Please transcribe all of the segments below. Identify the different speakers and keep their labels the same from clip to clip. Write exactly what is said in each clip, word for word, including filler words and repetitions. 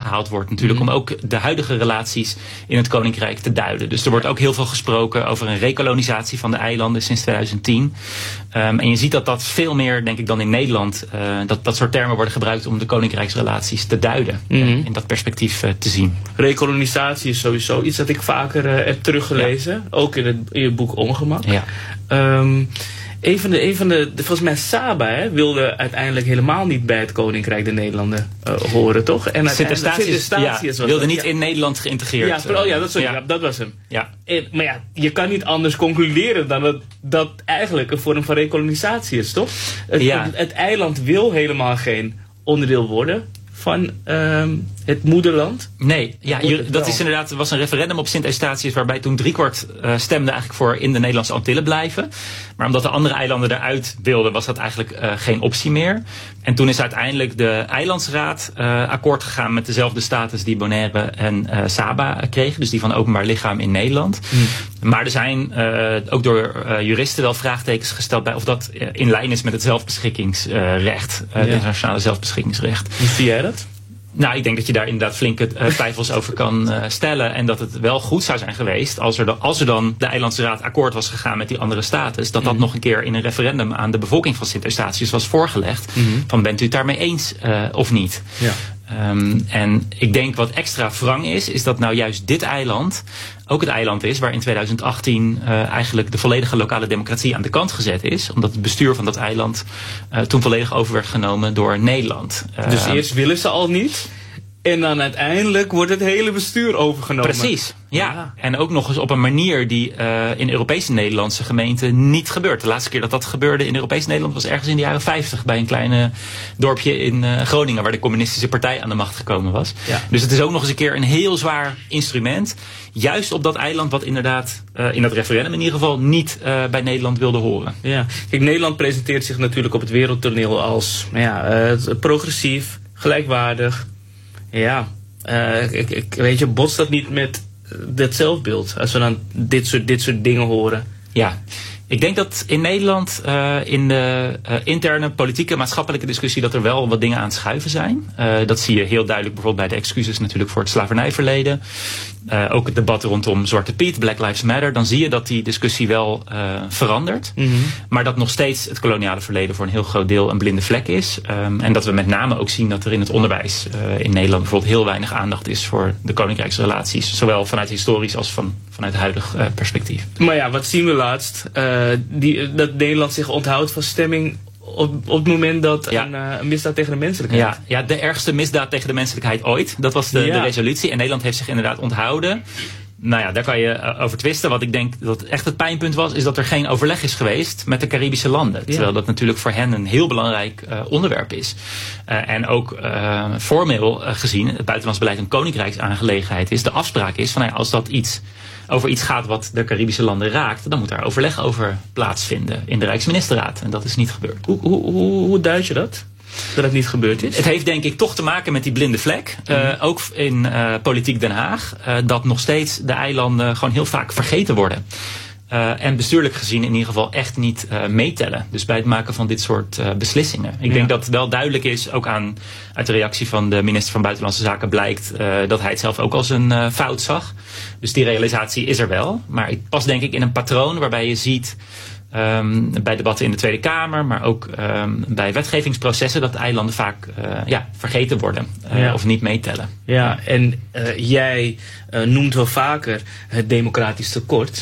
Speaker 1: aangehaald wordt natuurlijk, mm-hmm. om ook de huidige relaties in het Koninkrijk te duiden. Dus er wordt ook heel veel gesproken over een rekolonisatie van de eilanden sinds tweeduizend tien. Um, en je ziet dat dat veel meer, denk ik, dan in Nederland, uh, dat dat soort termen worden gebruikt om de koninkrijksrelaties te duiden. Mm-hmm. uh, in dat perspectief uh, te zien.
Speaker 2: Rekolonisatie is sowieso iets dat ik vaker uh, heb teruggelezen. Ja. Ook in het, in het boek Ongemak.
Speaker 1: Ja.
Speaker 2: Um, Een van de, een van de, de volgens mij Saba hè, wilde uiteindelijk helemaal niet bij het Koninkrijk der Nederlanden uh, horen, toch? En
Speaker 1: Sint-Eustatius ja, wilde niet
Speaker 2: ja.
Speaker 1: in Nederland geïntegreerd.
Speaker 2: Ja, oh, ja, dat, sorry, ja. Ja, dat was hem.
Speaker 1: Ja.
Speaker 2: En, maar ja, je kan niet anders concluderen dan dat dat eigenlijk een vorm van rekolonisatie is, toch? Het,
Speaker 1: ja.
Speaker 2: het, het eiland wil helemaal geen onderdeel worden van um, het moederland?
Speaker 1: Nee, ja, je, dat is inderdaad, er was een referendum op Sint-Eustatius waarbij toen driekwart uh, stemde eigenlijk voor in de Nederlandse Antillen blijven. Maar omdat de andere eilanden eruit wilden, was dat eigenlijk uh, geen optie meer. En toen is uiteindelijk de Eilandsraad uh, akkoord gegaan met dezelfde status die Bonaire en uh, Saba kregen. Dus die van openbaar lichaam in Nederland. Hmm. Maar er zijn uh, ook door uh, juristen wel vraagtekens gesteld bij of dat uh, in lijn is met het zelfbeschikkingsrecht. Uh, ja. Het internationale zelfbeschikkingsrecht.
Speaker 2: Hoe zie jij dat?
Speaker 1: Nou, ik denk dat je daar inderdaad flinke uh, twijfels over kan uh, stellen. En dat het wel goed zou zijn geweest als er, dan, als er dan de Eilandse Raad akkoord was gegaan met die andere status. Dat dat mm. nog een keer in een referendum aan de bevolking van Sint-Eustatius was voorgelegd. Mm. Van bent u het daarmee eens uh, of niet?
Speaker 2: Ja.
Speaker 1: Um, en ik denk wat extra wrang is, is dat nou juist dit eiland ook het eiland is waar in tweeduizend achttien uh, eigenlijk de volledige lokale democratie aan de kant gezet is. Omdat het bestuur van dat eiland uh, toen volledig over werd genomen door Nederland. Uh,
Speaker 2: dus eerst willen ze al niet. En dan uiteindelijk wordt het hele bestuur overgenomen.
Speaker 1: Precies, ja. ja. En ook nog eens op een manier die uh, in Europese Nederlandse gemeenten niet gebeurt. De laatste keer dat dat gebeurde in Europees Nederland was ergens in de jaren vijftig. Bij een klein dorpje in uh, Groningen waar de communistische partij aan de macht gekomen was. Ja. Dus het is ook nog eens een keer een heel zwaar instrument. Juist op dat eiland wat inderdaad uh, in dat referendum in ieder geval niet uh, bij Nederland wilde horen.
Speaker 2: Ja. Kijk, Nederland presenteert zich natuurlijk op het wereldtoneel als ja, uh, progressief, gelijkwaardig. Ja, uh, ik, ik, weet je, botst dat niet met dat zelfbeeld als we dan dit soort, dit soort dingen horen?
Speaker 1: Ja, ik denk dat in Nederland uh, in de uh, interne politieke maatschappelijke discussie dat er wel wat dingen aan het schuiven zijn. Uh, dat zie je heel duidelijk bijvoorbeeld bij de excuses natuurlijk voor het slavernijverleden. Uh, ook het debat rondom Zwarte Piet, Black Lives Matter. Dan zie je dat die discussie wel uh, verandert. Mm-hmm. Maar dat nog steeds het koloniale verleden voor een heel groot deel een blinde vlek is. Um, en dat we met name ook zien dat er in het onderwijs uh, in Nederland bijvoorbeeld heel weinig aandacht is voor de koninkrijksrelaties. Zowel vanuit historisch als van, vanuit huidig uh, perspectief.
Speaker 2: Maar ja, wat zien we laatst? Uh, die, dat Nederland zich onthoudt van stemming Op, op het moment dat ja. een, uh, een misdaad tegen de menselijkheid.
Speaker 1: Ja, ja, de ergste misdaad tegen de menselijkheid ooit. Dat was de, ja. de resolutie. En Nederland heeft zich inderdaad onthouden. Nou ja, daar kan je uh, over twisten. Wat ik denk dat echt het pijnpunt was, is dat er geen overleg is geweest met de Caribische landen. Ja. Terwijl dat natuurlijk voor hen een heel belangrijk uh, onderwerp is. Uh, en ook uh, formeel uh, gezien het buitenlands beleid een koninkrijksaangelegenheid is. De afspraak is van nou ja, als dat iets over iets gaat wat de Caribische landen raakt, dan moet daar overleg over plaatsvinden in de Rijksministerraad. En dat is niet gebeurd.
Speaker 2: Hoe, hoe, hoe, hoe duid je dat? Dat het niet gebeurd is?
Speaker 1: Het heeft denk ik toch te maken met die blinde vlek. Mm-hmm. Uh, ook in uh, politiek Den Haag. Uh, dat nog steeds de eilanden gewoon heel vaak vergeten worden. Uh, en bestuurlijk gezien in ieder geval echt niet uh, meetellen. Dus bij het maken van dit soort uh, beslissingen. Ik ja. denk dat het wel duidelijk is, ook aan, uit de reactie van de minister van Buitenlandse Zaken blijkt uh, dat hij het zelf ook als een uh, fout zag. Dus die realisatie is er wel. Maar het past denk ik in een patroon waarbij je ziet Um, bij debatten in de Tweede Kamer, maar ook um, bij wetgevingsprocessen, dat eilanden vaak uh, ja, vergeten worden uh, ja. of niet meetellen.
Speaker 2: Ja, en uh, jij uh, noemt wel vaker het democratisch tekort.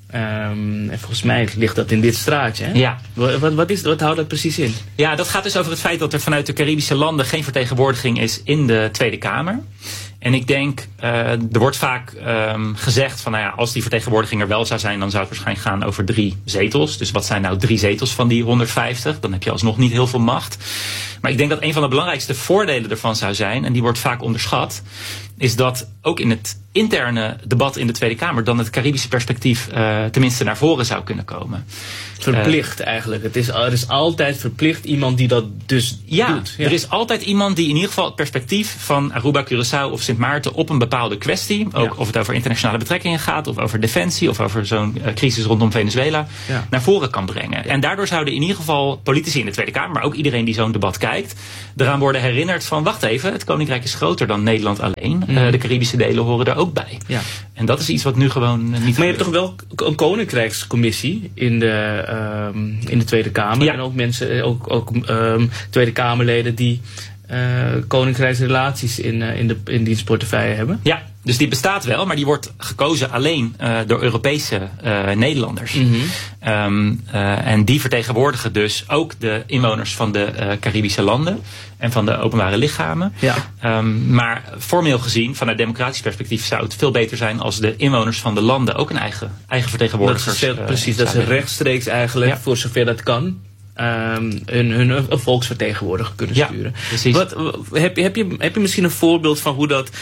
Speaker 2: Um, en volgens mij ligt dat in dit straatje. Hè?
Speaker 1: Ja.
Speaker 2: Wat, wat, is, wat houdt dat precies in?
Speaker 1: Ja, dat gaat dus over het feit dat er vanuit de Caribische landen geen vertegenwoordiging is in de Tweede Kamer. En ik denk, uh, er wordt vaak um, gezegd van nou ja, als die vertegenwoordiging er wel zou zijn, dan zou het waarschijnlijk gaan over drie zetels. Dus wat zijn nou drie zetels van die honderdvijftig? Dan heb je alsnog niet heel veel macht. Maar ik denk dat een van de belangrijkste voordelen ervan zou zijn, en die wordt vaak onderschat, is dat ook in het interne debat in de Tweede Kamer dan het Caribische perspectief uh, tenminste naar voren zou kunnen komen.
Speaker 2: Verplicht uh, eigenlijk. Het is, er is altijd verplicht iemand die dat dus
Speaker 1: ja,
Speaker 2: doet. Ja,
Speaker 1: er is altijd iemand die in ieder geval het perspectief van Aruba, Curaçao of Sint Maarten op een bepaalde kwestie, ook ja. of het over internationale betrekkingen gaat, of over defensie, of over zo'n uh, crisis rondom Venezuela, ja. naar voren kan brengen. En daardoor zouden in ieder geval politici in de Tweede Kamer, maar ook iedereen die zo'n debat kijkt, kijkt, eraan worden herinnerd van, wacht even, het koninkrijk is groter dan Nederland alleen.
Speaker 2: Mm.
Speaker 1: Uh, de Caribische delen horen er ook bij.
Speaker 2: Ja.
Speaker 1: En dat is iets wat nu gewoon uh, niet.
Speaker 2: Maar je hebt toch wel een koninkrijkscommissie in de, um, in de Tweede Kamer.
Speaker 1: Ja.
Speaker 2: En ook mensen, ook, ook um, Tweede Kamerleden die uh, koninkrijksrelaties in, uh, in, de, in dienstportefeuille hebben.
Speaker 1: Ja, dus die bestaat wel, maar die wordt gekozen alleen uh, door Europese uh, Nederlanders.
Speaker 2: Mm-hmm.
Speaker 1: Um, uh, en die vertegenwoordigen dus ook de inwoners van de uh, Caribische landen en van de openbare lichamen.
Speaker 2: Ja.
Speaker 1: Um, maar formeel gezien, vanuit democratisch perspectief, zou het veel beter zijn als de inwoners van de landen ook een eigen, eigen vertegenwoordigers
Speaker 2: hebben.
Speaker 1: uh,
Speaker 2: Precies, dat ze rechtstreeks eigenlijk, ja. voor zover dat kan, Um, hun, hun een volksvertegenwoordiger kunnen sturen.
Speaker 1: Ja, precies.
Speaker 2: Wat, heb, je, heb, je, heb je misschien een voorbeeld van hoe dat,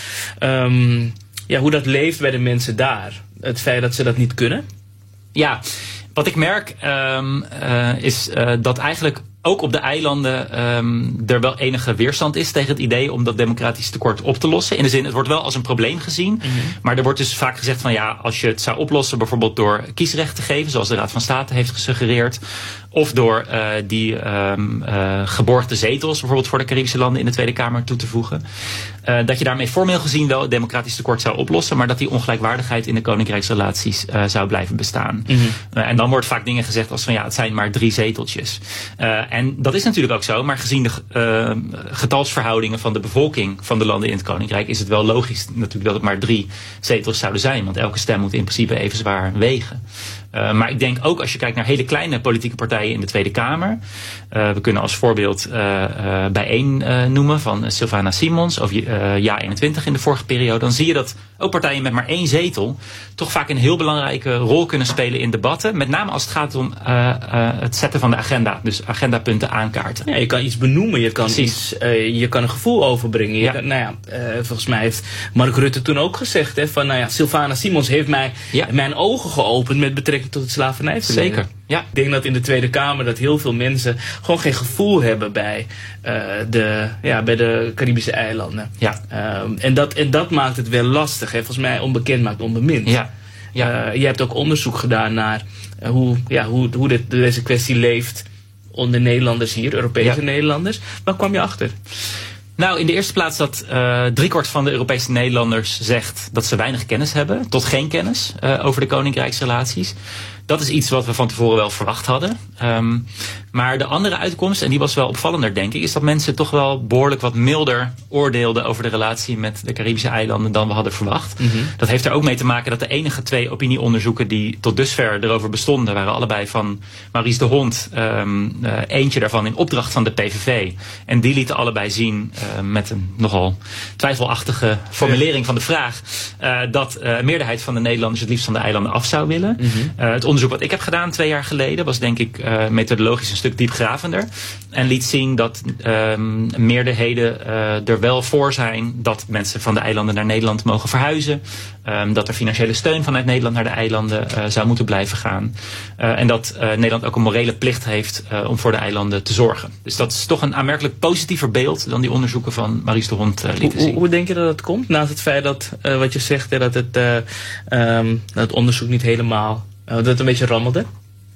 Speaker 2: um, ja, hoe dat leeft bij de mensen daar? Het feit dat ze dat niet kunnen?
Speaker 1: Ja, wat ik merk um, uh, is uh, dat eigenlijk ook op de eilanden um, er wel enige weerstand is tegen het idee om dat democratisch tekort op te lossen. In de zin, het wordt wel als een probleem gezien. Mm-hmm. Maar er wordt dus vaak gezegd van ja, als je het zou oplossen bijvoorbeeld door kiesrecht te geven, zoals de Raad van State heeft gesuggereerd. Of door uh, die um, uh, geborgde zetels bijvoorbeeld voor de Caribische landen in de Tweede Kamer toe te voegen. Uh, dat je daarmee formeel gezien wel het democratisch tekort zou oplossen. Maar dat die ongelijkwaardigheid in de koninkrijksrelaties uh, zou blijven bestaan. Mm-hmm. Uh, en dan wordt vaak dingen gezegd als van ja, het zijn maar drie zeteltjes. Uh, En dat is natuurlijk ook zo, maar gezien de uh, getalsverhoudingen van de bevolking van de landen in het koninkrijk is het wel logisch natuurlijk dat het maar drie zetels zouden zijn. Want elke stem moet in principe even zwaar wegen. Uh, maar ik denk ook als je kijkt naar hele kleine politieke partijen in de Tweede Kamer. Uh, we kunnen als voorbeeld uh, uh, bijeen uh, noemen van Sylvana Simons of uh, Ja eenentwintig in de vorige periode. Dan zie je dat ook partijen met maar één zetel toch vaak een heel belangrijke rol kunnen spelen in debatten. Met name als het gaat om uh, uh, het zetten van de agenda. Dus agendapunten aankaarten.
Speaker 2: Ja, je kan iets benoemen, je kan, iets, uh, je kan een gevoel overbrengen. Je
Speaker 1: ja.
Speaker 2: kan, nou ja, uh, volgens mij heeft Mark Rutte toen ook gezegd hè, van nou ja, Sylvana Simons heeft mij
Speaker 1: ja.
Speaker 2: mijn ogen geopend met betrekking tot het slavernijverleden.
Speaker 1: Zeker. Ja.
Speaker 2: Ik denk dat in de Tweede Kamer dat heel veel mensen gewoon geen gevoel hebben bij, uh, de, ja, bij de Caribische eilanden.
Speaker 1: Ja.
Speaker 2: Um, en, dat, en dat maakt het wel lastig. Hè. Volgens mij onbekend maakt onbemind.
Speaker 1: Ja. Ja.
Speaker 2: Uh, je hebt ook onderzoek gedaan naar uh, hoe, ja, hoe, hoe dit, deze kwestie leeft onder Nederlanders hier, Europese ja. Nederlanders. Waar kwam je achter?
Speaker 1: Nou, in de eerste plaats dat uh, driekwart van de Europese Nederlanders zegt dat ze weinig kennis hebben, tot geen kennis uh, over de koninkrijksrelaties. Dat is iets wat we van tevoren wel verwacht hadden. Um, maar de andere uitkomst, en die was wel opvallender denk ik, is dat mensen toch wel behoorlijk wat milder oordeelden over de relatie met de Caribische eilanden dan we hadden verwacht. Mm-hmm. Dat heeft er ook mee te maken dat de enige twee opinieonderzoeken die tot dusver erover bestonden, waren allebei van Maurice de Hond. Um, uh, eentje daarvan in opdracht van de P V V. En die lieten allebei zien, uh, met een nogal twijfelachtige formulering van de vraag, uh, dat uh, een meerderheid van de Nederlanders het liefst van de eilanden af zou willen. Mm-hmm. Uh, het onderzoek wat ik heb gedaan twee jaar geleden was denk ik uh, methodologisch een stuk diepgravender. En liet zien dat um, meerderheden uh, er wel voor zijn dat mensen van de eilanden naar Nederland mogen verhuizen. Um, dat er financiële steun vanuit Nederland naar de eilanden uh, zou moeten blijven gaan. Uh, en dat uh, Nederland ook een morele plicht heeft uh, om voor de eilanden te zorgen. Dus dat is toch een aanmerkelijk positiever beeld dan die onderzoeken van Maurice de Hond uh, lieten
Speaker 2: hoe,
Speaker 1: zien.
Speaker 2: Hoe denk je dat dat komt? Naast het feit dat, uh, wat je zegt, hè, dat, het, uh, um, dat het onderzoek niet helemaal, uh, dat het een beetje rammelde?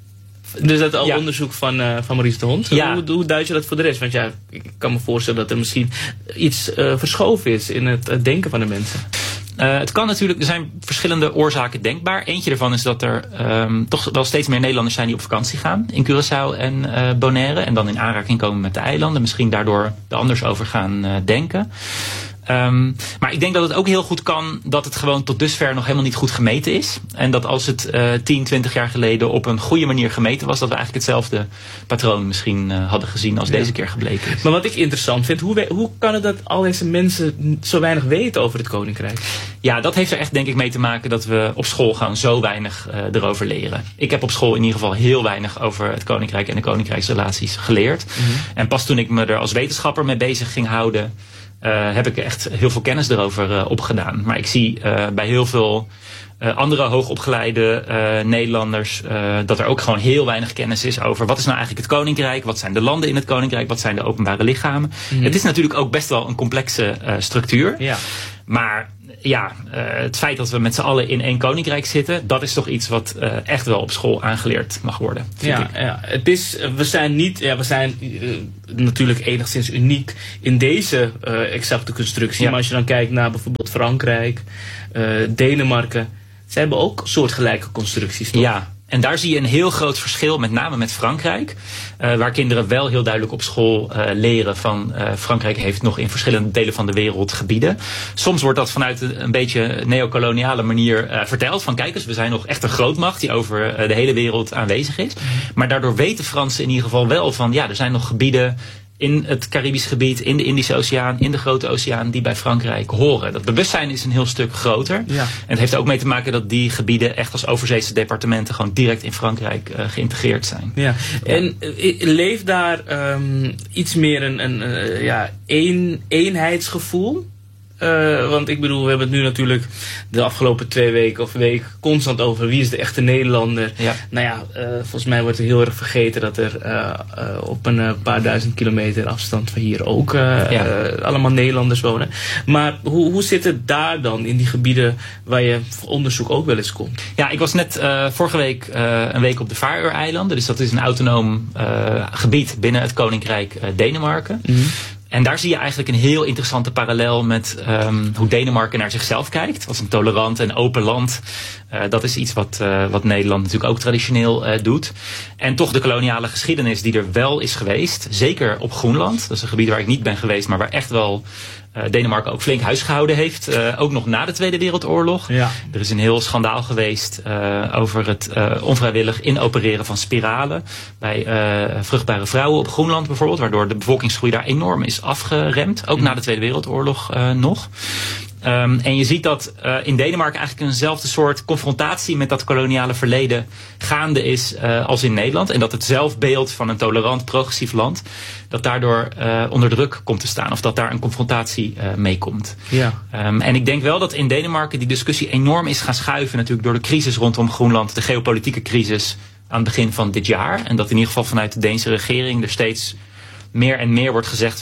Speaker 2: Dus dat al ja. onderzoek van, uh, van Maurice de Hond.
Speaker 1: Ja.
Speaker 2: Hoe, hoe duid je dat voor de rest? Want ja, ik kan me voorstellen dat er misschien iets uh, verschoven is in het, het denken van de mensen.
Speaker 1: Uh, het kan natuurlijk, er zijn verschillende oorzaken denkbaar. Eentje daarvan is dat er um, toch wel steeds meer Nederlanders zijn die op vakantie gaan in Curaçao en uh, Bonaire. En dan in aanraking komen met de eilanden. Misschien daardoor er anders over gaan uh, denken. Um, maar ik denk dat het ook heel goed kan dat het gewoon tot dusver nog helemaal niet goed gemeten is. En dat als het uh, tien, twintig jaar geleden op een goede manier gemeten was, dat we eigenlijk hetzelfde patroon misschien uh, hadden gezien als ja. deze keer gebleken is.
Speaker 2: Maar wat ik interessant vind, hoe, we, hoe kan het dat al deze mensen zo weinig weten over het Koninkrijk?
Speaker 1: Ja, dat heeft er echt denk ik mee te maken dat we op school gewoon zo weinig uh, erover leren. Ik heb op school in ieder geval heel weinig over het Koninkrijk en de Koninkrijksrelaties geleerd. Mm-hmm. En pas toen ik me er als wetenschapper mee bezig ging houden, Uh, heb ik echt heel veel kennis erover uh, opgedaan. Maar ik zie uh, bij heel veel uh, andere hoogopgeleide uh, Nederlanders uh, dat er ook gewoon heel weinig kennis is over wat is nou eigenlijk het Koninkrijk, wat zijn de landen in het Koninkrijk, wat zijn de openbare lichamen. Mm-hmm. Het is natuurlijk ook best wel een complexe uh, structuur.
Speaker 2: Ja.
Speaker 1: Maar ja, uh, het feit dat we met z'n allen in één koninkrijk zitten, dat is toch iets wat uh, echt wel op school aangeleerd mag worden.
Speaker 2: Ja, ja, het is, we zijn niet, ja, we zijn uh, natuurlijk enigszins uniek in deze uh, exacte constructie. Ja. Maar als je dan kijkt naar bijvoorbeeld Frankrijk, uh, Denemarken, zij hebben ook soortgelijke constructies, toch?
Speaker 1: Ja. En daar zie je een heel groot verschil, met name met Frankrijk. Uh, waar kinderen wel heel duidelijk op school uh, leren van uh, Frankrijk heeft nog in verschillende delen van de wereld gebieden. Soms wordt dat vanuit een beetje neocoloniale manier uh, verteld. Van kijk eens, we zijn nog echt een grootmacht die over uh, de hele wereld aanwezig is. Maar daardoor weten Fransen in ieder geval wel van ja, er zijn nog gebieden in het Caribisch gebied, in de Indische Oceaan, in de Grote Oceaan, die bij Frankrijk horen. Dat bewustzijn is een heel stuk groter. Ja. En het heeft ook mee te maken dat die gebieden echt als overzeese departementen gewoon direct in Frankrijk uh, geïntegreerd zijn.
Speaker 2: Ja. Ja. En uh, leeft daar um, iets meer een, een uh, ja, een, eenheidsgevoel? Uh, want ik bedoel, we hebben het nu natuurlijk de afgelopen twee weken of week constant over wie is de echte Nederlander. Ja. Nou ja, uh, volgens mij wordt er heel erg vergeten dat er uh, uh, op een uh, paar duizend kilometer afstand van hier ook uh, ja. uh, allemaal Nederlanders wonen. Maar hoe, hoe zit het daar dan in die gebieden waar je voor onderzoek ook wel eens komt?
Speaker 1: Ja, ik was net uh, vorige weik uh, een week op de Faroe-eilanden. Dus dat is een autonoom uh, gebied binnen het Koninkrijk uh, Denemarken. Mm-hmm. En daar zie je eigenlijk een heel interessante parallel met um, hoe Denemarken naar zichzelf kijkt. Als een tolerant en open land. Uh, dat is iets wat, uh, wat Nederland natuurlijk ook traditioneel uh, doet. En toch de koloniale geschiedenis die er wel is geweest. Zeker op Groenland. Dat is een gebied waar ik niet ben geweest, maar waar echt wel uh, Denemarken ook flink huisgehouden heeft. Uh, ook nog na de Tweede Wereldoorlog. Ja. Er is een heel schandaal geweest uh, over het uh, onvrijwillig inopereren van spiralen. Bij uh, vruchtbare vrouwen op Groenland bijvoorbeeld. Waardoor de bevolkingsgroei daar enorm is afgeremd. Ook mm. na de Tweede Wereldoorlog uh, nog. Um, en je ziet dat uh, in Denemarken eigenlijk eenzelfde soort confrontatie met dat koloniale verleden gaande is uh, als in Nederland. En dat het zelfbeeld van een tolerant, progressief land, dat daardoor uh, onder druk komt te staan. Of dat daar een confrontatie uh, mee komt. Ja. Um, en ik denk wel dat in Denemarken die discussie enorm is gaan schuiven natuurlijk door de crisis rondom Groenland. De geopolitieke crisis aan het begin van dit jaar. En dat in ieder geval vanuit de Deense regering er steeds meer en meer wordt gezegd